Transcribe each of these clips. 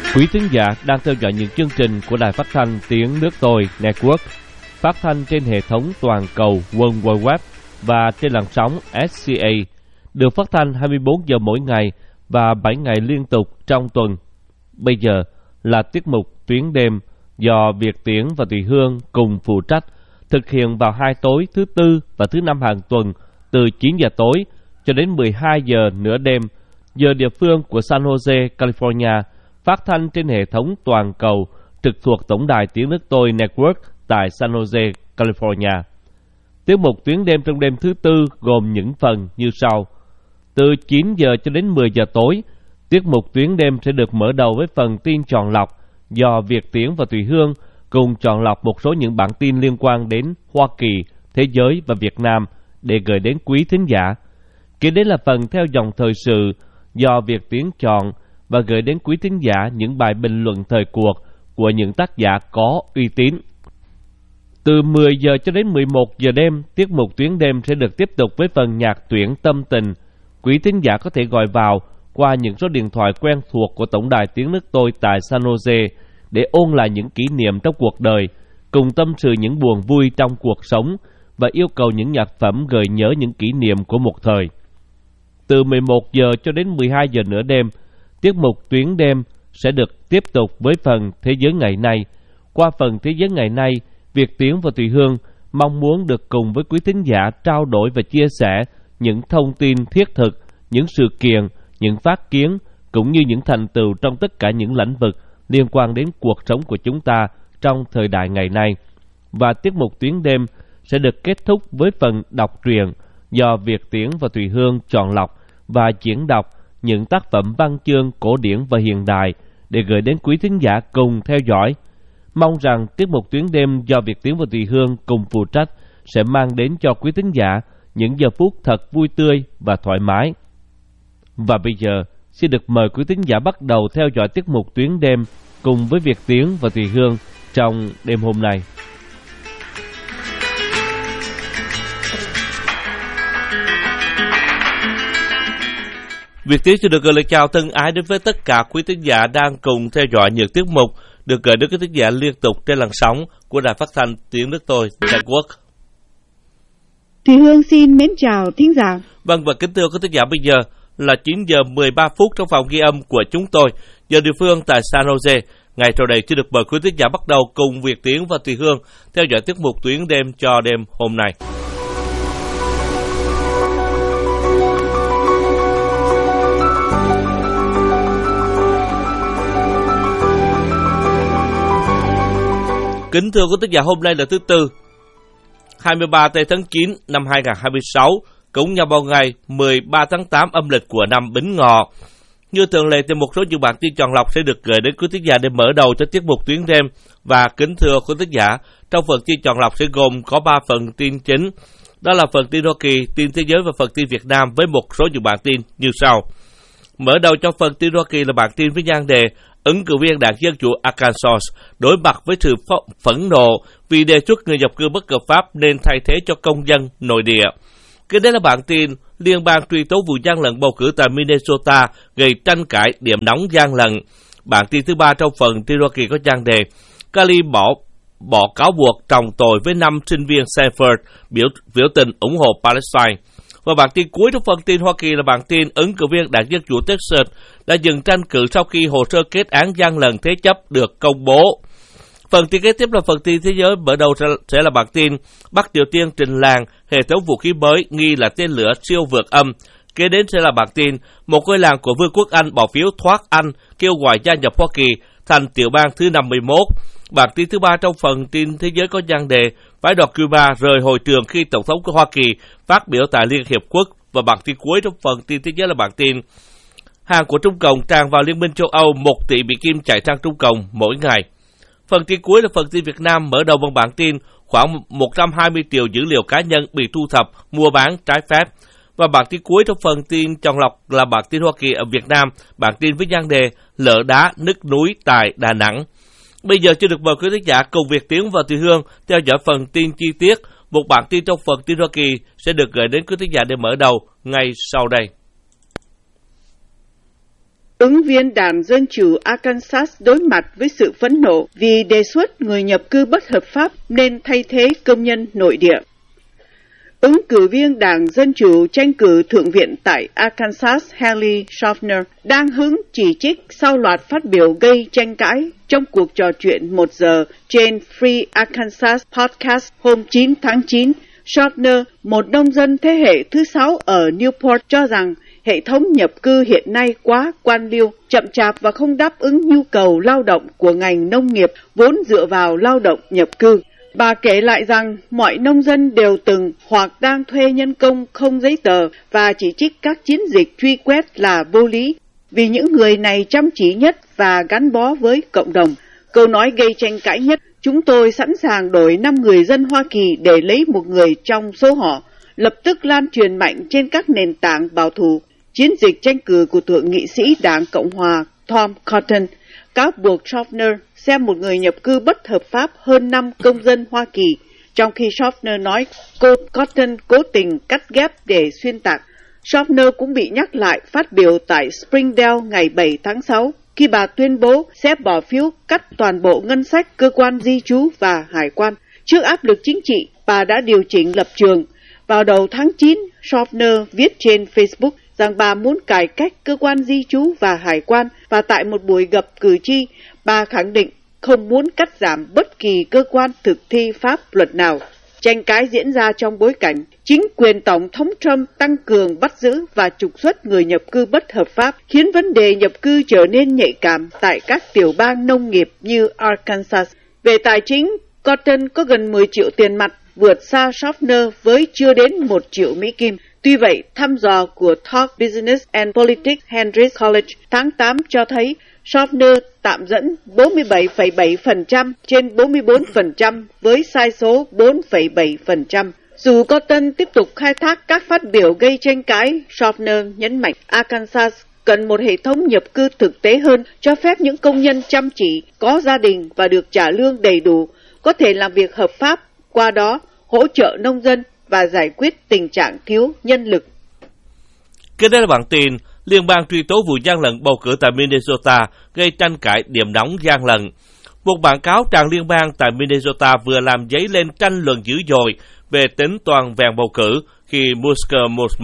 Quý thính giả đang theo dõi những chương trình của Đài Phát thanh Tiếng Nước Tôi Network, phát thanh trên hệ thống toàn cầu World Wide Web và trên làn sóng SCA, được phát thanh 24 giờ mỗi ngày và 7 ngày liên tục trong tuần. Bây giờ là tiết mục Tuyến Đêm do Việt Tiến và Thùy Hương cùng phụ trách, thực hiện vào 2 tối thứ Tư và thứ Năm hàng tuần từ 9 giờ tối cho đến 12 giờ nửa đêm, giờ địa phương của San Jose, California, phát thanh trên hệ thống toàn cầu trực thuộc Tổng đài Tiếng Nước Tôi Network tại San Jose, California. Tiết mục Tuyến Đêm trong đêm thứ Tư gồm những phần như sau. Từ 9 giờ cho đến 10 giờ tối, tiết mục Tuyến Đêm sẽ được mở đầu với phần tin chọn lọc do Việt Tiến và Thùy Hương cùng chọn lọc một số những bản tin liên quan đến Hoa Kỳ, thế giới và Việt Nam để gửi đến quý thính giả. Kế đến là phần theo dòng thời sự do Việt Tiến chọn và gửi đến quý thính giả những bài bình luận thời cuộc của những tác giả có uy tín. Từ 10 giờ cho đến 11 giờ đêm, tiết mục Tuyến Đêm sẽ được tiếp tục với phần nhạc tuyển tâm tình. Quý thính giả có thể gọi vào qua những số điện thoại quen thuộc của Tổng đài Tiếng Nước Tôi tại San Jose để ôn lại những kỷ niệm trong cuộc đời, cùng tâm sự những buồn vui trong cuộc sống và yêu cầu những nhạc phẩm gợi nhớ những kỷ niệm của một thời. Từ 11 giờ cho đến 12 giờ nửa đêm, tiết mục Tuyến Đêm sẽ được tiếp tục với phần Thế giới ngày nay. Qua phần Thế giới ngày nay, Việt Tiến và Thùy Hương mong muốn được cùng với quý thính giả trao đổi và chia sẻ những thông tin thiết thực, những sự kiện, những phát kiến, cũng như những thành tựu trong tất cả những lĩnh vực liên quan đến cuộc sống của chúng ta trong thời đại ngày nay. Và tiết mục Tuyến Đêm sẽ được kết thúc với phần đọc truyện do Việt Tiến và Thùy Hương chọn lọc và diễn đọc những tác phẩm văn chương cổ điển và hiện đại để gửi đến quý thính giả cùng theo dõi. Mong rằng tiết mục Tuyến Đêm do Việt Tiến và Thùy Hương cùng phụ trách sẽ mang đến cho quý thính giả những giờ phút thật vui tươi và thoải mái. Và bây giờ, xin được mời quý thính giả bắt đầu theo dõi tiết mục Tuyến Đêm cùng với Việt Tiến và Thùy Hương trong đêm hôm nay. Việt Tiến xin được gửi lời chào thân ái đến với tất cả quý thính giả đang cùng theo dõi những tiết mục được gửi đến quý thính giả liên tục trên làn sóng của Đài Phát thanh Tiếng Nước Tôi Network. Thùy Hương xin mến chào thính giả. Vâng, và kính thưa quý thính giả, bây giờ là 9 giờ 13 phút trong phòng ghi âm của chúng tôi, giờ địa phương tại San Jose. Ngày sau đây xin được mời quý thính giả bắt đầu cùng Việt Tiến và Thùy Hương theo dõi tiết mục Tuyến Đêm cho đêm hôm nay. Kính thưa quý thính giả, hôm nay là thứ Tư, 23 tây tháng 9 năm 2026, cũng nhằm vào ngày 13 tháng 8 âm lịch của năm Bính Ngọ. Như thường lệ thì một số những bản tin chọn lọc sẽ được gửi đến quý thính giả để mở đầu cho tiết mục Tuyến Đêm. Và kính thưa quý thính giả, trong phần tin chọn lọc sẽ gồm có 3 phần tin chính. Đó là phần tin Hoa Kỳ, tin thế giới và phần tin Việt Nam với một số những bản tin như sau. Mở đầu trong phần tin Hoa Kỳ là bản tin với nhan đề ứng cử viên đảng Dân Chủ Arkansas đối mặt với sự phẫn nộ vì đề xuất người nhập cư bất hợp pháp nên thay thế cho công dân nội địa. Kế đến là bản tin liên bang truy tố vụ gian lận bầu cử tại Minnesota gây tranh cãi điểm nóng gian lận. Bản tin thứ 3 trong phần tin Hoa Kỳ có nhan đề Cali bỏ cáo buộc trọng tội với 5 sinh viên Stanford biểu tình ủng hộ Palestine. Và bản tin cuối trong phần tin Hoa Kỳ là bản tin ứng cử viên đảng Dân Chủ Texas đã dừng tranh cử sau khi hồ sơ kết án gian lận thế chấp được công bố. Phần tin kế tiếp là phần tin thế giới, mở đầu sẽ là bản tin Bắc Triều Tiên trình làng hệ thống vũ khí mới nghi là tên lửa siêu vượt âm. Kế đến sẽ là bản tin một ngôi làng của Vương quốc Anh bỏ phiếu thoát Anh kêu gọi gia nhập Hoa Kỳ thành tiểu bang thứ 51. Bản tin thứ 3 trong phần tin thế giới có nhan đề phái đoàn Cuba rời hội trường khi Tổng thống của Hoa Kỳ phát biểu tại Liên Hiệp Quốc. Và bản tin cuối trong phần tin thế giới là bản tin hàng của Trung Cộng tràn vào Liên minh châu Âu, 1 tỷ Mỹ Kim chạy sang Trung Cộng mỗi ngày. Phần tin cuối là phần tin Việt Nam, mở đầu bằng bản tin khoảng 120 triệu dữ liệu cá nhân bị thu thập, mua bán trái phép. Và bản tin cuối trong phần tin chọn lọc là bản tin Hoa Kỳ ở Việt Nam, bản tin với nhan đề lở đá nứt núi tại Đà Nẵng. Bây giờ chưa được mời quý thính giả cùng Việt Tiến và Thùy Hương theo dõi phần tin chi tiết. Một bản tin trong phần tin Hoa Kỳ sẽ được gửi đến quý thính giả để mở đầu ngay sau đây. Ứng viên Đảng Dân Chủ Arkansas đối mặt với sự phẫn nộ vì đề xuất người nhập cư bất hợp pháp nên thay thế công nhân nội địa. Ứng cử viên Đảng Dân Chủ tranh cử Thượng viện tại Arkansas Haley Schaffner đang hứng chỉ trích sau loạt phát biểu gây tranh cãi trong cuộc trò chuyện 1 giờ trên Free Arkansas Podcast hôm 9 tháng 9. Schaffner, một nông dân thế hệ thứ 6 ở Newport, cho rằng hệ thống nhập cư hiện nay quá quan liêu, chậm chạp và không đáp ứng nhu cầu lao động của ngành nông nghiệp vốn dựa vào lao động nhập cư. Bà kể lại rằng mọi nông dân đều từng hoặc đang thuê nhân công không giấy tờ và chỉ trích các chiến dịch truy quét là vô lý vì những người này chăm chỉ nhất và gắn bó với cộng đồng. Câu nói gây tranh cãi nhất, chúng tôi sẵn sàng đổi 5 người dân Hoa Kỳ để lấy một người trong số họ, lập tức lan truyền mạnh trên các nền tảng bảo thủ. Chiến dịch tranh cử của Thượng nghị sĩ Đảng Cộng hòa Tom Cotton cáo buộc Schaffner xem một người nhập cư bất hợp pháp hơn 5 công dân Hoa Kỳ, trong khi Schaffner nói cô Cotton cố tình cắt ghép để xuyên tạc. Schaffner cũng bị nhắc lại phát biểu tại Springdale ngày 7 tháng 6 khi bà tuyên bố sẽ bỏ phiếu cắt toàn bộ ngân sách cơ quan di trú và hải quan. Trước áp lực chính trị, bà đã điều chỉnh lập trường. Vào đầu tháng 9, Schaffner viết trên Facebook rằng bà muốn cải cách cơ quan di trú và hải quan, và tại một buổi gặp cử tri, bà khẳng định không muốn cắt giảm bất kỳ cơ quan thực thi pháp luật nào. Tranh cãi diễn ra trong bối cảnh chính quyền Tổng thống Trump tăng cường bắt giữ và trục xuất người nhập cư bất hợp pháp, khiến vấn đề nhập cư trở nên nhạy cảm tại các tiểu bang nông nghiệp như Arkansas. Về tài chính, Cotton có gần 10 triệu tiền mặt, vượt xa Schaffner với chưa đến 1 triệu Mỹ Kim. Tuy vậy, thăm dò của Talk Business and Politics Hendrix College tháng 8 cho thấy Schaffner tạm dẫn 47,7% trên 44% với sai số 4,7%. Dù Cotton tiếp tục khai thác các phát biểu gây tranh cãi, Schaffner nhấn mạnh Arkansas cần một hệ thống nhập cư thực tế hơn, cho phép những công nhân chăm chỉ, có gia đình và được trả lương đầy đủ, có thể làm việc hợp pháp, qua đó hỗ trợ nông dân và giải quyết tình trạng thiếu nhân lực. Kế đây là bản tin liên bang truy tố vụ gian lận bầu cử tại Minnesota gây tranh cãi điểm nóng gian lận. Một bản cáo trạng liên bang tại Minnesota vừa làm dấy lên tranh luận dữ dội về tính toàn vẹn bầu cử khi Musker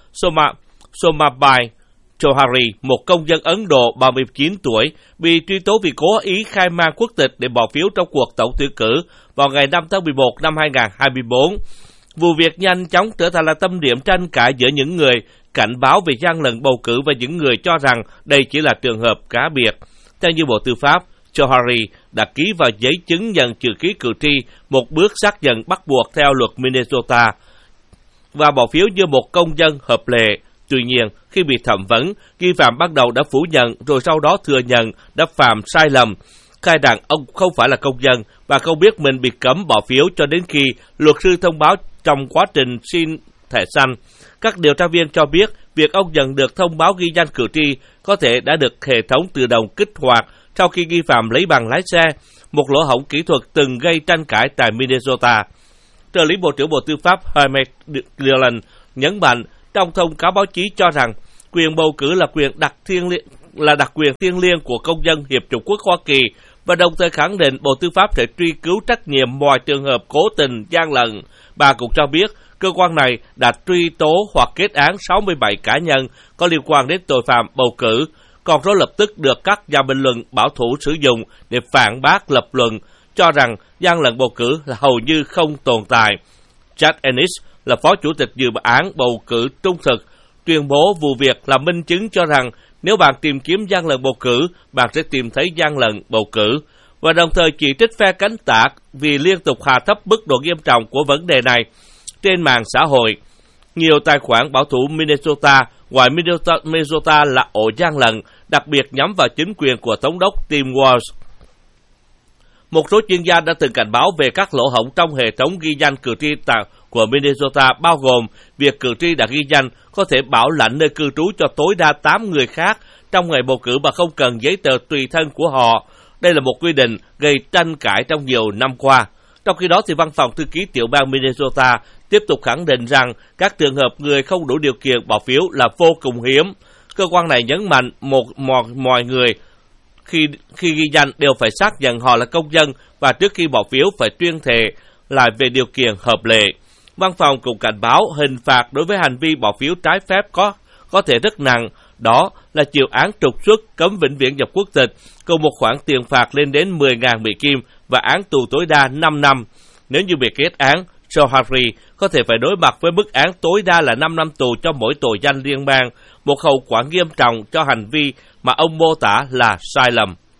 Somabai Johari, một công dân Ấn Độ 39 tuổi, bị truy tố vì cố ý khai man quốc tịch để bỏ phiếu trong cuộc tổng tuyển cử vào ngày 5 tháng 11 năm 2024. Vụ việc nhanh chóng trở thành là tâm điểm tranh cãi giữa những người cảnh báo về gian lận bầu cử và những người cho rằng đây chỉ là trường hợp cá biệt. Theo như Bộ Tư pháp, Johari đã ký vào giấy chứng nhận chữ ký cử tri, một bước xác nhận bắt buộc theo luật Minnesota, và bỏ phiếu như một công dân hợp lệ. Tuy nhiên, khi bị thẩm vấn, nghi phạm ban đầu đã phủ nhận rồi sau đó thừa nhận đã phạm sai lầm, khai rằng ông không phải là công dân và không biết mình bị cấm bỏ phiếu cho đến khi luật sư thông báo trong quá trình xin thẻ xanh. Các điều tra viên cho biết việc ông nhận được thông báo ghi danh cử tri có thể đã được hệ thống tự động kích hoạt sau khi nghi phạm lấy bằng lái xe, một lỗ hổng kỹ thuật từng gây tranh cãi tại Minnesota. Trợ lý Bộ trưởng Bộ Tư pháp Herman Gillen nhấn mạnh trong thông cáo báo chí cho rằng quyền bầu cử là quyền đặc quyền thiêng liêng của công dân Hiệp chủng quốc Hoa Kỳ, và đồng thời khẳng định Bộ Tư pháp sẽ truy cứu trách nhiệm mọi trường hợp cố tình gian lận. Bà cũng cho biết cơ quan này đã truy tố hoặc kết án 67 cá nhân có liên quan đến tội phạm bầu cử. Con số lập tức được các nhà bình luận bảo thủ sử dụng để phản bác lập luận, cho rằng gian lận bầu cử là hầu như không tồn tại. Chad Ennis là phó chủ tịch dự án bầu cử trung thực, tuyên bố vụ việc là minh chứng cho rằng nếu bạn tìm kiếm gian lận bầu cử, bạn sẽ tìm thấy gian lận bầu cử, và đồng thời chỉ trích phe cánh tả vì liên tục hạ thấp mức độ nghiêm trọng của vấn đề này. Trên mạng xã hội, nhiều tài khoản bảo thủ Minnesota gọi Minnesota là ổ gian lận, đặc biệt nhắm vào chính quyền của Thống đốc Tim Walz. Một số chuyên gia đã từng cảnh báo về các lỗ hổng trong hệ thống ghi danh cử tri của Minnesota, bao gồm việc cử tri đã ghi danh có thể bảo lãnh nơi cư trú cho tối đa 8 người khác trong ngày bầu cử mà không cần giấy tờ tùy thân của họ. Đây là một quy định gây tranh cãi trong nhiều năm qua. Trong khi đó, thì Văn phòng Thư ký tiểu bang Minnesota tiếp tục khẳng định rằng các trường hợp người không đủ điều kiện bỏ phiếu là vô cùng hiếm. Cơ quan này nhấn mạnh mọi người khi ghi danh đều phải xác nhận họ là công dân và trước khi bỏ phiếu phải tuyên thệ lại về điều kiện hợp lệ. Văn phòng cũng cảnh báo hình phạt đối với hành vi bỏ phiếu trái phép có thể rất nặng, đó là chịu án trục xuất, cấm vĩnh viễn nhập quốc tịch, cùng một khoản tiền phạt lên đến 10.000 Mỹ Kim và án tù tối đa 5 năm. Nếu như bị kết án, Chowdhury có thể phải đối mặt với mức án tối đa là 5 năm tù cho mỗi tội danh liên bang, một hậu quả nghiêm trọng cho hành vi mà ông mô tả là sai lầm.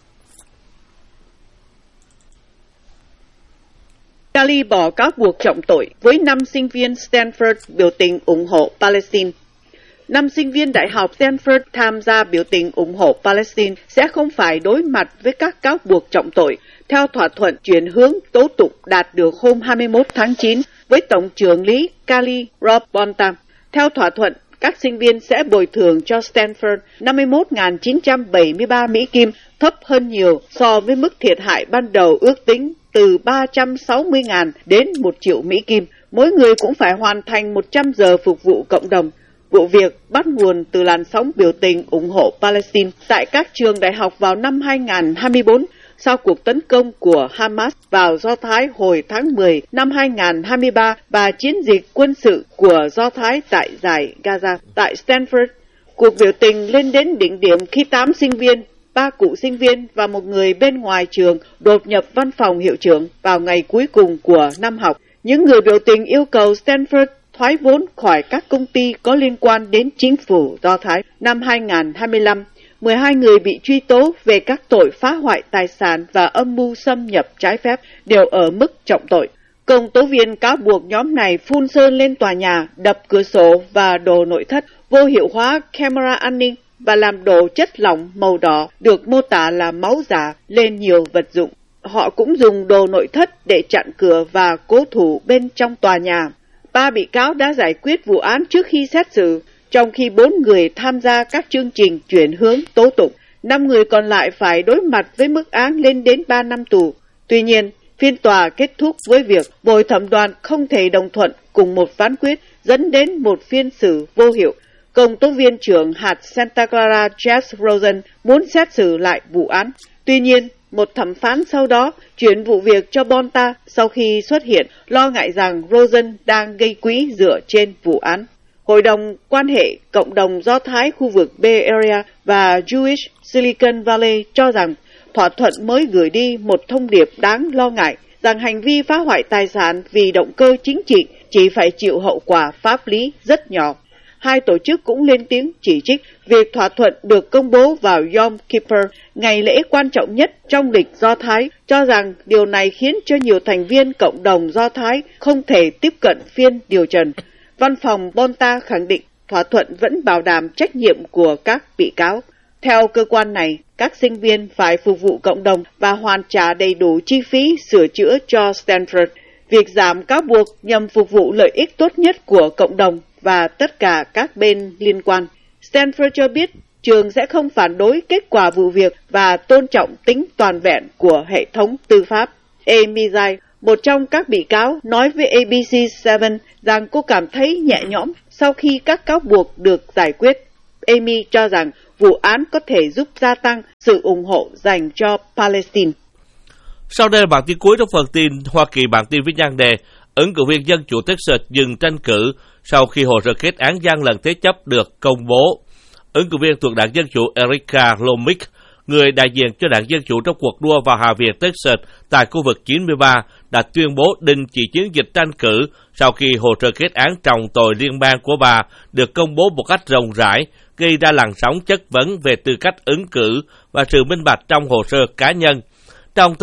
Cali bỏ cáo buộc trọng tội với 5 sinh viên Stanford biểu tình ủng hộ Palestine. 5 sinh viên Đại học Stanford tham gia biểu tình ủng hộ Palestine sẽ không phải đối mặt với các cáo buộc trọng tội, theo thỏa thuận chuyển hướng tố tụng đạt được hôm 21 tháng 9 với Tổng trưởng lý Kali Rob Bonta. Theo thỏa thuận, các sinh viên sẽ bồi thường cho Stanford 51.973 Mỹ Kim, thấp hơn nhiều so với mức thiệt hại ban đầu ước tính từ 360.000 đến 1 triệu Mỹ Kim. Mỗi người cũng phải hoàn thành 100 giờ phục vụ cộng đồng. Vụ việc bắt nguồn từ làn sóng biểu tình ủng hộ Palestine tại các trường đại học vào năm 2024 sau cuộc tấn công của Hamas vào Do Thái hồi tháng 10 năm 2023 và chiến dịch quân sự của Do Thái tại dải Gaza. Tại Stanford, cuộc biểu tình lên đến đỉnh điểm khi 8 sinh viên, 3 cựu sinh viên và một người bên ngoài trường đột nhập văn phòng hiệu trưởng vào ngày cuối cùng của năm học. Những người biểu tình yêu cầu Stanford thoái vốn khỏi các công ty có liên quan đến chính phủ Do Thái. Năm 2025, 12 người bị truy tố về các tội phá hoại tài sản và âm mưu xâm nhập trái phép đều ở mức trọng tội. Công tố viên cáo buộc nhóm này phun sơn lên tòa nhà, đập cửa sổ và đồ nội thất, vô hiệu hóa camera an ninh và làm đổ chất lỏng màu đỏ được mô tả là máu giả lên nhiều vật dụng. Họ cũng dùng đồ nội thất để chặn cửa và cố thủ bên trong tòa nhà. 3 bị cáo đã giải quyết vụ án trước khi xét xử, trong khi 4 người tham gia các chương trình chuyển hướng tố tụng. 5 người còn lại phải đối mặt với mức án lên đến 3 năm tù. Tuy nhiên, phiên tòa kết thúc với việc bồi thẩm đoàn không thể đồng thuận cùng một phán quyết, dẫn đến một phiên xử vô hiệu. Công tố viên trưởng hạt Santa Clara Jeff Rosen muốn xét xử lại vụ án. Tuy nhiên, một thẩm phán sau đó chuyển vụ việc cho Bonta sau khi xuất hiện lo ngại rằng Rosen đang gây quỹ dựa trên vụ án. Hội đồng quan hệ cộng đồng Do Thái khu vực Bay Area và Jewish Silicon Valley cho rằng thỏa thuận mới gửi đi một thông điệp đáng lo ngại rằng hành vi phá hoại tài sản vì động cơ chính trị chỉ phải chịu hậu quả pháp lý rất nhỏ. Hai tổ chức cũng lên tiếng chỉ trích việc thỏa thuận được công bố vào Yom Kippur, ngày lễ quan trọng nhất trong lịch Do Thái, cho rằng điều này khiến cho nhiều thành viên cộng đồng Do Thái không thể tiếp cận phiên điều trần. Văn phòng Bonta khẳng định thỏa thuận vẫn bảo đảm trách nhiệm của các bị cáo. Theo cơ quan này, các sinh viên phải phục vụ cộng đồng và hoàn trả đầy đủ chi phí sửa chữa cho Stanford. Việc giảm cáo buộc nhằm phục vụ lợi ích tốt nhất của cộng đồng và tất cả các bên liên quan. Stanford cho biết trường sẽ không phản đối kết quả vụ việc và tôn trọng tính toàn vẹn của hệ thống tư pháp. Amy Zai, một trong các bị cáo, nói với ABC7 rằng cô cảm thấy nhẹ nhõm sau khi các cáo buộc được giải quyết. Amy cho rằng vụ án có thể giúp gia tăng sự ủng hộ dành cho Palestine. Sau đây là bản tin cuối trong phần tin Hoa Kỳ, bản tin với nhan đề ứng cử viên Dân Chủ Texas dừng tranh cử sau khi hồ sơ kết án gian lận thế chấp được công bố. Ứng cử viên thuộc đảng Dân Chủ Erica Lomick, người đại diện cho đảng Dân Chủ trong cuộc đua vào Hạ viện Texas tại khu vực 93, đã tuyên bố đình chỉ chiến dịch tranh cử sau khi hồ sơ kết án trọng tội liên bang của bà được công bố một cách rộng rãi, gây ra làn sóng chất vấn về tư cách ứng cử và sự minh bạch trong hồ sơ cá nhân. Trong